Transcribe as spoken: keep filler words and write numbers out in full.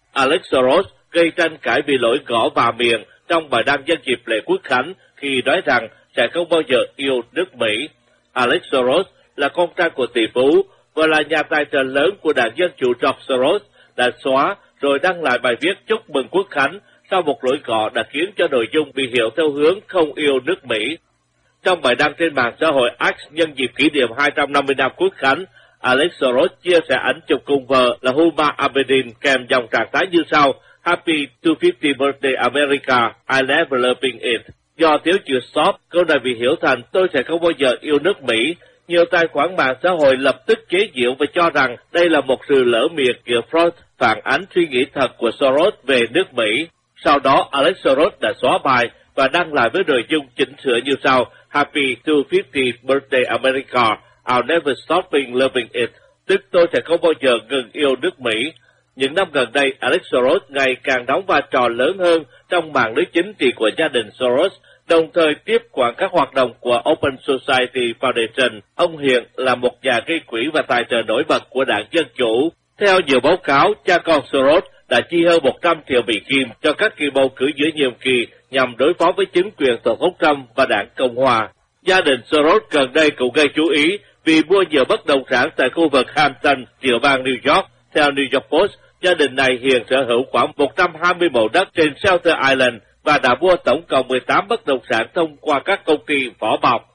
Alex Soros gây tranh cãi vì lỗi gõ vào miệng trong bài đăng nhân dịp lễ Quốc khánh khi nói rằng sẽ không bao giờ yêu nước Mỹ. Alex Soros là con trai của tỷ phú và là nhà tài trợ lớn của đảng Dân Chủ George Soros đã xóa rồi đăng lại bài viết chúc mừng Quốc khánh sau một lỗi gõ đã khiến cho nội dung bị hiểu theo hướng không yêu nước Mỹ. Trong bài đăng trên mạng xã hội X nhân dịp kỷ niệm hai trăm năm mươi năm Quốc khánh, Alex Soros chia sẻ ảnh chụp cùng vợ là Huma Abedin kèm dòng trạng thái như sau: Happy two hundred fiftieth birthday America, I never loving it. Do thiếu chữ stop, câu này bị hiểu thành tôi sẽ không bao giờ yêu nước Mỹ. Nhiều tài khoản mạng xã hội lập tức chế giễu và cho rằng đây là một sự lỡ miệng kiểu Freud, phản ánh suy nghĩ thật của Soros về nước Mỹ. Sau đó, Alex Soros đã xóa bài và đăng lại với nội dung chỉnh sửa như sau: Happy two hundred fiftieth birthday America, I'll never stopping loving it. Tức tôi sẽ không bao giờ ngừng yêu nước Mỹ. Những năm gần đây, Alex Soros ngày càng đóng vai trò lớn hơn trong mạng lưới chính trị của gia đình Soros, đồng thời tiếp quản các hoạt động của Open Society Foundation. Ông hiện là một nhà gây quỹ và tài trợ nổi bật của đảng Dân Chủ. Theo nhiều báo cáo, cha con Soros đã chi hơn một trăm triệu Mỹ Kim cho các kỳ bầu cử giữa nhiệm kỳ nhằm đối phó với chính quyền Tổng thống Trump và đảng Cộng hòa. Gia đình Soros gần đây cũng gây chú ý vì mua nhiều bất động sản tại khu vực Hampton, tiểu bang New York. Theo New York Post, gia đình này hiện sở hữu khoảng một trăm hai mươi mẫu đất trên Shelter Island và đã mua tổng cộng mười tám bất động sản thông qua các công ty vỏ bọc.